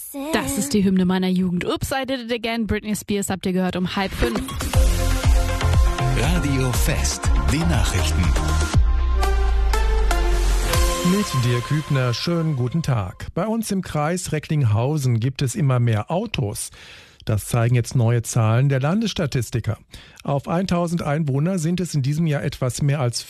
Das ist die Hymne meiner Jugend. Oops, I did it again. Britney Spears habt ihr gehört um 4:30. Radio Fest, die Nachrichten. Mit Dirk Hübner, schönen guten Tag. Bei uns im Kreis Recklinghausen gibt es immer mehr Autos. Das zeigen jetzt neue Zahlen der Landesstatistiker. Auf 1000 Einwohner sind es in diesem Jahr etwas mehr als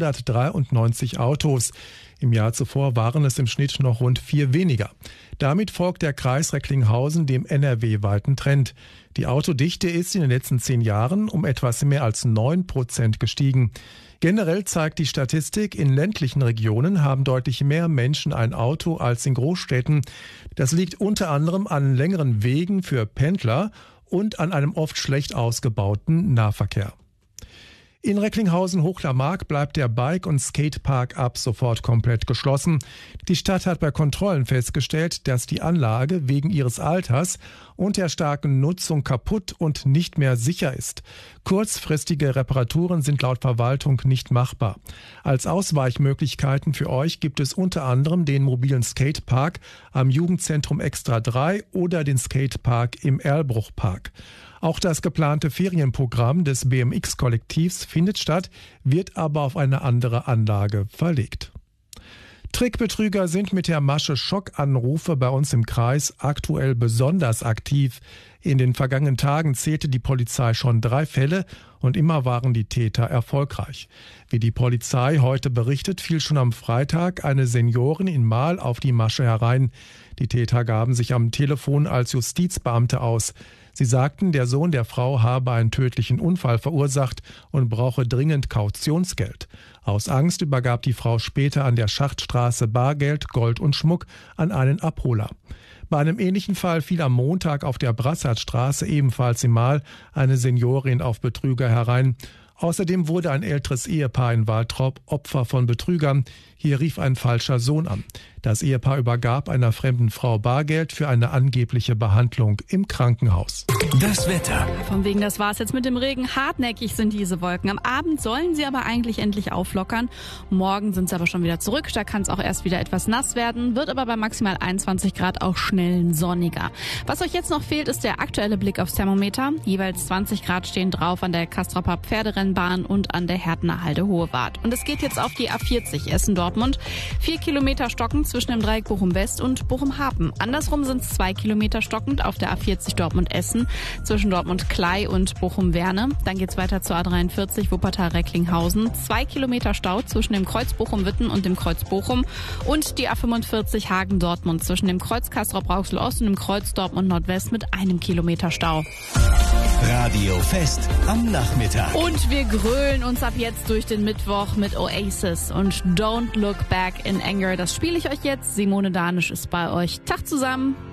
593 Autos. Im Jahr zuvor waren es im Schnitt noch rund 4 weniger. Damit folgt der Kreis Recklinghausen dem NRW-weiten Trend. Die Autodichte ist in den letzten 10 Jahren um etwas mehr als 9% gestiegen. Generell zeigt die Statistik, in ländlichen Regionen haben deutlich mehr Menschen ein Auto als in Großstädten. Das liegt unter anderem an längeren Wegen für Pendler und an einem oft schlecht ausgebauten Nahverkehr. In Recklinghausen-Hochlarmark bleibt der Bike- und Skatepark ab sofort komplett geschlossen. Die Stadt hat bei Kontrollen festgestellt, dass die Anlage wegen ihres Alters und der starken Nutzung kaputt und nicht mehr sicher ist. Kurzfristige Reparaturen sind laut Verwaltung nicht machbar. Als Ausweichmöglichkeiten für euch gibt es unter anderem den mobilen Skatepark am Jugendzentrum Extra 3 oder den Skatepark im Erlbruchpark. Auch das geplante Ferienprogramm des BMX-Kollektivs findet statt, wird aber auf eine andere Anlage verlegt. Trickbetrüger sind mit der Masche Schockanrufe bei uns im Kreis aktuell besonders aktiv. In den vergangenen Tagen zählte die Polizei schon 3 Fälle und immer waren die Täter erfolgreich. Wie die Polizei heute berichtet, fiel schon am Freitag eine Seniorin in Mahl auf die Masche herein. Die Täter gaben sich am Telefon als Justizbeamte aus. Sie sagten, der Sohn der Frau habe einen tödlichen Unfall verursacht und brauche dringend Kautionsgeld. Aus Angst übergab die Frau später an der Schachtstraße Bargeld, Gold und Schmuck an einen Abholer. Bei einem ähnlichen Fall fiel am Montag auf der Brassertstraße ebenfalls im Mahl eine Seniorin auf Betrüger herein. Außerdem wurde ein älteres Ehepaar in Waltrop Opfer von Betrügern. Hier rief ein falscher Sohn an. Das Ehepaar übergab einer fremden Frau Bargeld für eine angebliche Behandlung im Krankenhaus. Das Wetter. Von wegen, das war's jetzt mit dem Regen. Hartnäckig sind diese Wolken. Am Abend sollen sie aber eigentlich endlich auflockern. Morgen sind sie aber schon wieder zurück. Da kann es auch erst wieder etwas nass werden, wird aber bei maximal 21 Grad auch schnell sonniger. Was euch jetzt noch fehlt, ist der aktuelle Blick aufs Thermometer. Jeweils 20 Grad stehen drauf an der Castropper Pferderennbahn und an der Härtner Halde Hohewart. Und es geht jetzt auf die A40 Essen-Dortmund. 4 Kilometer stockend zwischen dem Dreieck Bochum-West und Bochum-Hapen. Andersrum sind es 2 Kilometer stockend auf der A40 Dortmund-Essen zwischen Dortmund-Klei und Bochum-Werne. Dann geht's weiter zur A43 Wuppertal-Recklinghausen. 2 Kilometer Stau zwischen dem Kreuz Bochum-Witten und dem Kreuz Bochum. Und die A45 Hagen-Dortmund zwischen dem Kreuz Castrop-Rauxel-Ost und dem Kreuz Dortmund-Nordwest mit 1 Kilometer Stau. Radio Fest am Nachmittag. Und wir grölen uns ab jetzt durch den Mittwoch mit Oasis und Don't Look Back in Anger. Das spiele ich euch jetzt. Simone Danisch ist bei euch. Tag zusammen.